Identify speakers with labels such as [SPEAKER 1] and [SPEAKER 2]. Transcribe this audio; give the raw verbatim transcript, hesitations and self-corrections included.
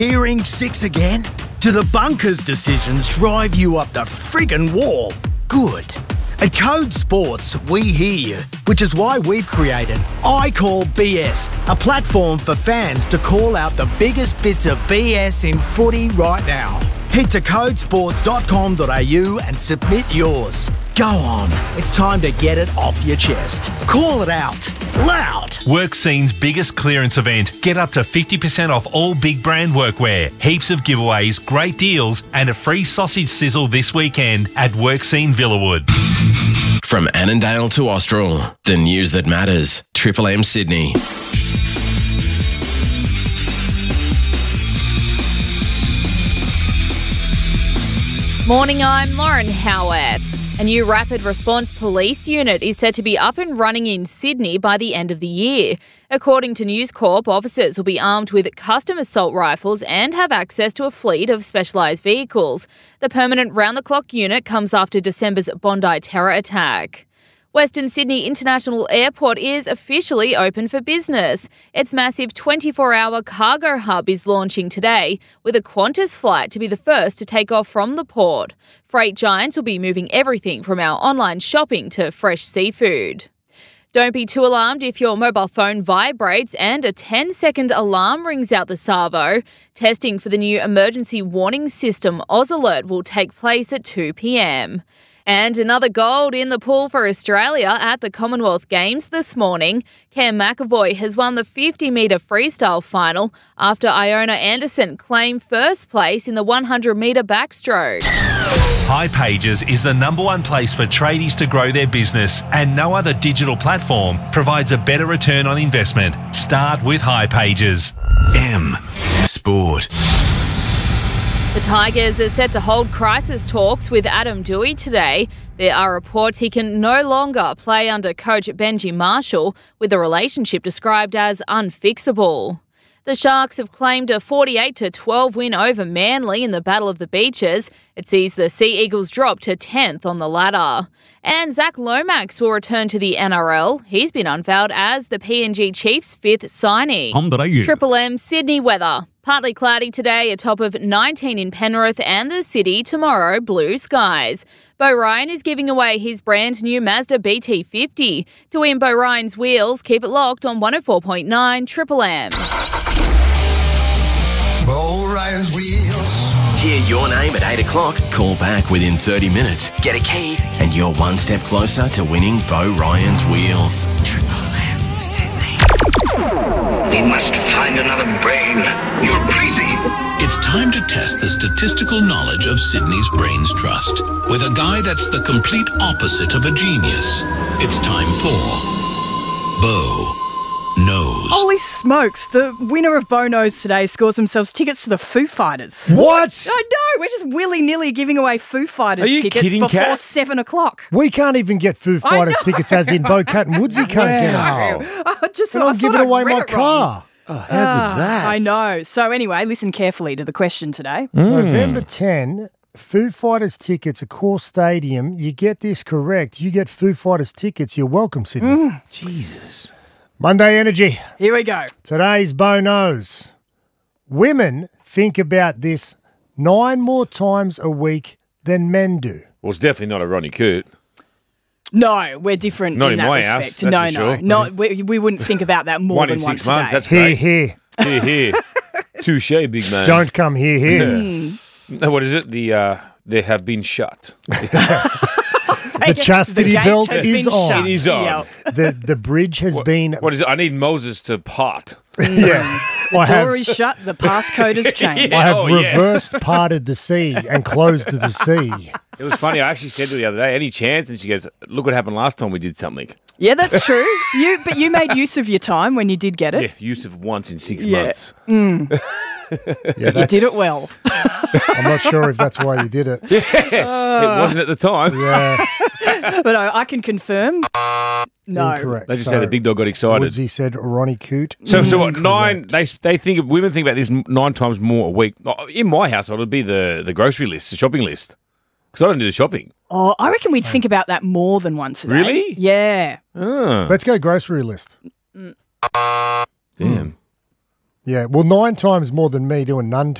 [SPEAKER 1] Hearing six again? Do the bunkers decisions drive you up the friggin' wall? Good. At Code Sports, we hear you, which is why we've created I Call B S, a platform for fans to call out the biggest bits of B S in footy right now. Head to code sports dot com dot a u and submit yours. Go on, it's time to get it off your chest. Call it out, loud.
[SPEAKER 2] WorkScene's biggest clearance event. Get up to fifty percent off all big brand workwear, heaps of giveaways, great deals, and a free sausage sizzle this weekend at WorkScene Villawood.
[SPEAKER 3] From Annandale to Austral, the news that matters. Triple M Sydney.
[SPEAKER 4] Morning, I'm Lauren Howard. A new rapid response police unit is set to be up and running in Sydney by the end of the year. According to News Corp, officers will be armed with custom assault rifles and have access to a fleet of specialised vehicles. The permanent round-the-clock unit comes after December's Bondi terror attack. Western Sydney International Airport is officially open for business. Its massive twenty-four hour cargo hub is launching today, with a Qantas flight to be the first to take off from the port. Freight giants will be moving everything from our online shopping to fresh seafood. Don't be too alarmed if your mobile phone vibrates and a ten second alarm rings out the Savo. Testing for the new emergency warning system AusAlert will take place at two p m. And another gold in the pool for Australia at the Commonwealth Games this morning. Cam McAvoy has won the fifty metre freestyle final after Iona Anderson claimed first place in the one hundred metre backstroke.
[SPEAKER 2] hipages is the number one place for tradies to grow their business, and no other digital platform provides a better return on investment. Start with hipages.
[SPEAKER 5] M Sport.
[SPEAKER 4] The Tigers are set to hold crisis talks with Adam Doueihi today. There are reports he can no longer play under coach Benji Marshall, with the relationship described as unfixable. The Sharks have claimed a forty-eight to twelve win over Manly in the Battle of the Beaches. It sees the Sea Eagles drop to tenth on the ladder. And Zach Lomax will return to the N R L. He's been unveiled as the P N G Chiefs' fifth signing. Triple M Sydney weather. Partly cloudy today, a top of nineteen in Penrith and the city. Tomorrow, blue skies. Beau Ryan is giving away his brand new Mazda B T fifty. To win Beau Ryan's wheels, keep it locked on one oh four point nine Triple M.
[SPEAKER 5] Beau Ryan's wheels.
[SPEAKER 3] Hear your name at eight o'clock. Call back within thirty minutes. Get a key and you're one step closer to winning Beau Ryan's wheels. Triple M Sydney.
[SPEAKER 6] We must find another brain. You're crazy.
[SPEAKER 5] It's time to test the statistical knowledge of Sydney's Brains Trust with a guy that's the complete opposite of a genius. It's time for Beau Knows.
[SPEAKER 7] Holy smokes, the winner of Beau Knows today scores themselves tickets to the Foo Fighters.
[SPEAKER 8] What?
[SPEAKER 7] I know, we're just willy-nilly giving away Foo Fighters
[SPEAKER 8] Are you
[SPEAKER 7] tickets
[SPEAKER 8] kidding,
[SPEAKER 7] before
[SPEAKER 8] Kat?
[SPEAKER 7] seven o'clock.
[SPEAKER 8] We can't even get Foo Fighters tickets, as in Bo Cat and Woodsy can't
[SPEAKER 7] Wow.
[SPEAKER 8] get them.
[SPEAKER 7] I just
[SPEAKER 8] And
[SPEAKER 7] I
[SPEAKER 8] I'm
[SPEAKER 7] thought
[SPEAKER 8] giving
[SPEAKER 7] I'd
[SPEAKER 8] away
[SPEAKER 7] read
[SPEAKER 8] my
[SPEAKER 7] it wrong.
[SPEAKER 8] car. Oh, how good's that?
[SPEAKER 7] I know. So anyway, listen carefully to the question today.
[SPEAKER 8] November tenth, Foo Fighters tickets, Accor Stadium. You get this correct. You get Foo Fighters tickets. You're welcome, Sydney.
[SPEAKER 9] Jesus.
[SPEAKER 8] Monday Energy.
[SPEAKER 7] Here we go.
[SPEAKER 8] Today's Beau Knows. Women think about this nine more times a week than men do.
[SPEAKER 9] Well, it's definitely not a Ronnie Coote.
[SPEAKER 7] No, we're different
[SPEAKER 9] Not
[SPEAKER 7] in
[SPEAKER 9] in
[SPEAKER 7] that
[SPEAKER 9] my
[SPEAKER 7] respect.
[SPEAKER 9] house, that's
[SPEAKER 7] no,
[SPEAKER 9] for
[SPEAKER 7] no,
[SPEAKER 9] sure.
[SPEAKER 7] no. We, we wouldn't think about that more
[SPEAKER 9] One
[SPEAKER 7] than
[SPEAKER 9] in
[SPEAKER 7] once
[SPEAKER 9] six months.
[SPEAKER 7] a day.
[SPEAKER 9] That's
[SPEAKER 8] Here,
[SPEAKER 9] great.
[SPEAKER 8] here.
[SPEAKER 9] Here, here. Touche, big man.
[SPEAKER 8] Don't come here, here.
[SPEAKER 9] No, what is it? The uh, they have been shut.
[SPEAKER 8] The chastity
[SPEAKER 7] The gate
[SPEAKER 8] belt
[SPEAKER 7] has
[SPEAKER 8] is
[SPEAKER 7] been
[SPEAKER 8] on.
[SPEAKER 7] shut.
[SPEAKER 9] It is on.
[SPEAKER 7] Yep.
[SPEAKER 8] The the bridge has
[SPEAKER 9] What-
[SPEAKER 8] been.
[SPEAKER 9] What is it? I need Moses to part.
[SPEAKER 8] Yeah.
[SPEAKER 7] The
[SPEAKER 8] I have,
[SPEAKER 7] door is shut. The passcode has changed.
[SPEAKER 8] I have
[SPEAKER 9] Oh, yeah.
[SPEAKER 8] reversed parted the sea and closed the sea.
[SPEAKER 9] It was funny. I actually said to her the other day, any chance? And she goes, look what happened last time we did something.
[SPEAKER 7] Yeah, that's true. You, but you made use of your time when you did get it.
[SPEAKER 9] Yeah, use of once in six
[SPEAKER 7] Yeah.
[SPEAKER 9] months.
[SPEAKER 8] Yeah,
[SPEAKER 7] You
[SPEAKER 8] that's-
[SPEAKER 7] did it well.
[SPEAKER 8] I'm not sure if that's why you did it.
[SPEAKER 9] It wasn't at the time.
[SPEAKER 8] Yeah,
[SPEAKER 7] But no, I can confirm. No.
[SPEAKER 8] incorrect.
[SPEAKER 9] They just
[SPEAKER 8] So,
[SPEAKER 9] say the big dog got excited.
[SPEAKER 8] Woodsy said Ronnie Coote.
[SPEAKER 9] So, so what? Nine.
[SPEAKER 8] Incorrect.
[SPEAKER 9] They they think women think about this m- nine times more a week. Oh, in my household, it'd be the the grocery list, the shopping list, because I don't do the shopping.
[SPEAKER 7] Oh, I reckon we'd think about that more than once a day.
[SPEAKER 9] Really?
[SPEAKER 7] Yeah.
[SPEAKER 9] Oh,
[SPEAKER 8] Let's go grocery list.
[SPEAKER 9] damn.
[SPEAKER 8] Yeah, well, nine times more than me doing none